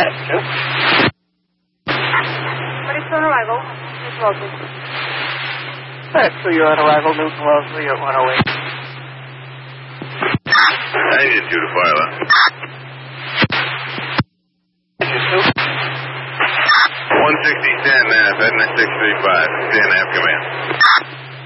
Ready for an arrival. So you're on arrival, Newton Wellesley at 108. I need you to file it. 160, stand nav, heading to 635. Stand nav, command.